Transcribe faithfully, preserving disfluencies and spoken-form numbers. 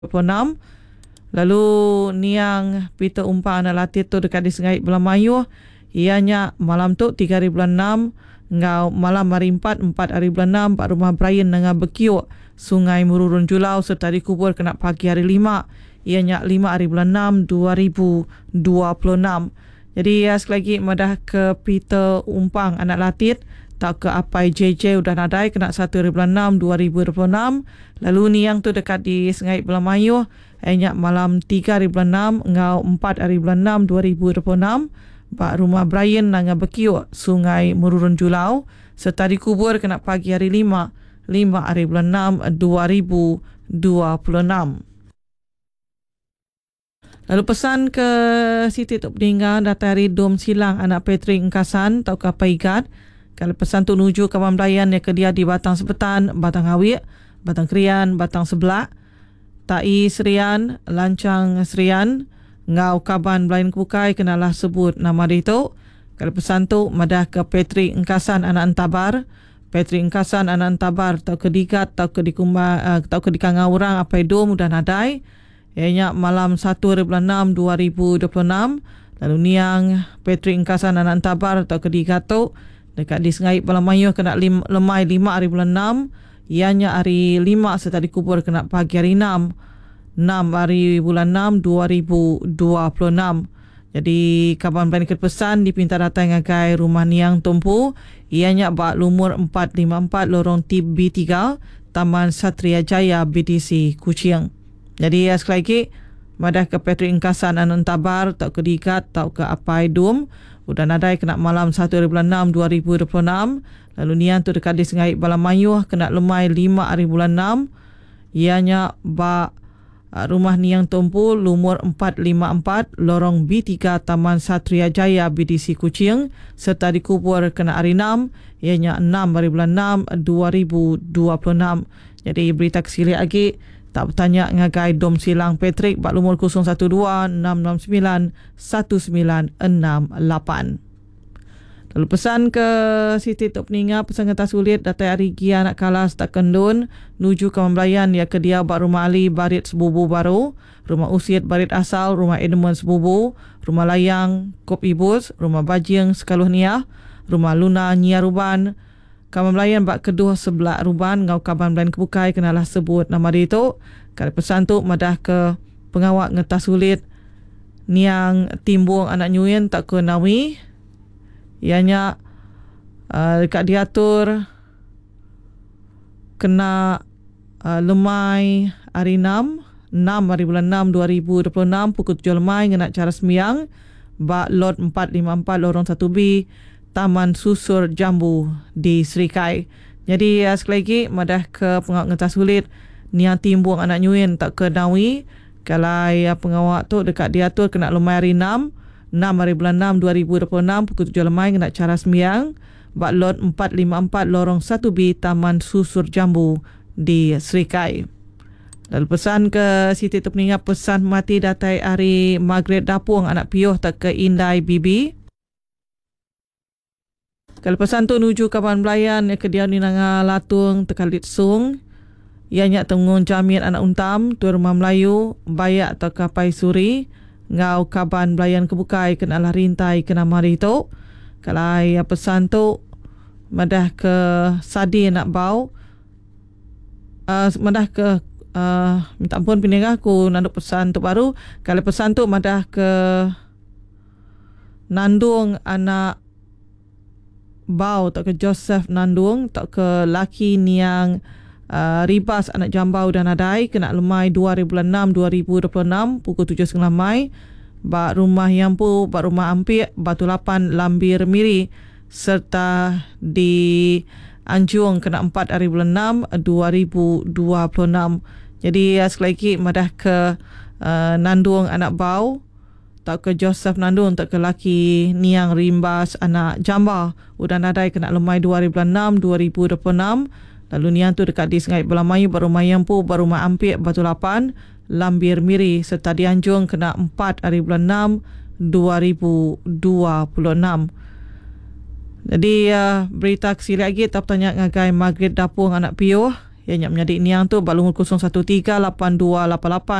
dua puluh enam. Lalu niang Peter umpang anak latih tu dekat di Sengait Belamayuh, ianya malam tu tiga hari bulan enam, ngau malam hari empat, empat hari bulan enam, Pak Rumah Brian dengan Bekiuk, Sungai Mururun Julau serta dikubur kena pagi hari lima, ianya lima hari bulan enam dua ribu dua puluh enam. Jadi ya, sekali lagi madah ke Peter umpang anak latih tak ke Apai J J udah nadai kena satu hari bulan enam dua ribu dua puluh enam. Lalu niang tu dekat di Sengait Belamayuh, ianya malam tiga hari bulan enam, ngau empat hari bulan enam dua ribu dua puluh enam, Pak Rumah Brian dengan Bekiuk, Sungai Mururun Julau serta dikubur kena pagi hari lima, lima hari bulan enam dua ribu dua puluh enam. Lalu pesan ke Siti Tok Peninggal data hari Dom Silang anak Patrick Engkasan tau ke Paigat. Kalau pesan tu nuju kawan belayan yang ke dia di Batang Sepetan, Batang Awik, Batang Krian, Batang Sebelak, Tai Serian, Lancang Serian, ngau kaban belayan kebukai kenalah sebut nama dia tu. Kalau pesan tu madah ke Patrick Engkasan anak Antabar, Patrick Engkasan anak Antabar tau ke Digat, tau ke di Kumba, uh, tau ke di Kangau Orang apa Dom udah nadai. Ianya malam satu hari bulan enam dua ribu dua puluh enam. Lalu niang Patrick Engkasan anak Antabar tau ke Digat tu dekat di Sengait Belamayuh kena lim, lemai lima hari bulan enam, ianya hari lima serta dikubur kena pagi hari enam, enam hari bulan enam dua ribu dua puluh enam. Jadi kawan bani pesan dipinta datang ngagai rumah niang tumpu, ianya bak lumur empat lima empat lorong T B tiga, Taman Satria Jaya B D C Kuching. Jadi sekali lagi madah ke Patrick Engkasan anak Tabar tak ke Digat tak ke Apai Dom udah nadai kena malam satu hari bulan enam dua ribu dua puluh enam. Lalu nian tu dekat di Sengait Belamayuh kena lemai lima hari bulan enam, ianya bak uh, rumah niang tumpu lumur empat lima empat lorong B tiga Taman Satria Jaya B D C Kuching serta dikubur kena hari enam, ianya enam hari bulan enam dua ribu dua puluh enam. Jadi berita kesili lagi tak bertanya ngagai Dom Silang Patrick bak lumur kosong satu dua enam enam sembilan satu sembilan enam lapan. Lalu pesan ke Siti Tok Peninggal pesan kata sulit datai hari Gia nak kalas tak kendun nuju ke Membelayan ya ke dia bak rumah Ali Barit Sebubu baru, rumah Usiat Barit Asal, rumah Edmund Sebubu, rumah Layang Kop Ibus, rumah Bajing Sekaluh Niah, rumah Luna Nyia Ruban. Kawan Melayan bak kedua sebelah Ruban ngau kaban Melayan kebukai kenalah sebut nama dia tu. Kalau pesan tu madah ke pengawak ngetas sulit niang timbung anak nyuyen tak ke Nawi, ianya uh, dekat diatur kena uh, lemai hari enam, enam hari bulan enam dua ribu dua puluh enam pukul tujuh lemai ngena cara sembiang bak lot empat lima empat lorong satu B Taman Susur Jambu di Serikai. Jadi uh, sekali lagi madah ke pengawak ngetas sulit niang timbung anak nyuyen tak ke Nawi. Kalau uh, pengawak tu dekat diatur kena lemai hari enam, enam hari bulan enam dua ribu dua puluh enam pukul tujuh lemai kena cara sembiang bak lot empat lima empat lorong satu B Taman Susur Jambu di Serikai. Lalu pesan ke Siti Tok Peninggal pesan mati datai hari Margaret Dapung anak piuh tak ke Indai Bibi. Kalau pesan tu nuju kawan belayan ke dia ni nanga latung tekalit sung, ianya tenggung jamin anak untam tu rumah Melayu bayak atau kapai suri ngau kaban belayan kebukai kenalah rintai kena mari tu. Kalau ya pesan tu madah ke Sadi nak bau uh, madah ke uh, minta ampun pindah aku nanduk pesan tu baru. Kalau pesan tu madah ke Nandung anak bau tak ke Joseph Nandung tak ke laki niang uh, Ribas anak Jambau dan Adai kena lemai dua hari bulan enam dua ribu dua puluh enam pukul tujuh tiga puluh Mai bak rumah Yampu bak rumah Ampik Batu Lapan Lambir Miri serta di Anjung kena empat hari bulan enam dua ribu dua puluh enam. Jadi uh, sekali lagi madah ke uh, Nandung anak bau tak ke Joseph Nandung tak ke laki niang Rimbas anak Jamba udah nadai kena lemai dua hari bulan enam dua ribu dua puluh enam. Lalu niang tu dekat di Sengait Belamayu baru Mayampu baru rumah Ampik Batu Lapan Lambir Miri serta di Anjung kena empat hari bulan enam dua ribu dua puluh enam. Jadi uh, berita kesili lagi tak tanya ngagai Margaret Dapung anak piuh Yang nyak menyadik niang tu balung kosong satu tiga lapan dua lapan lapan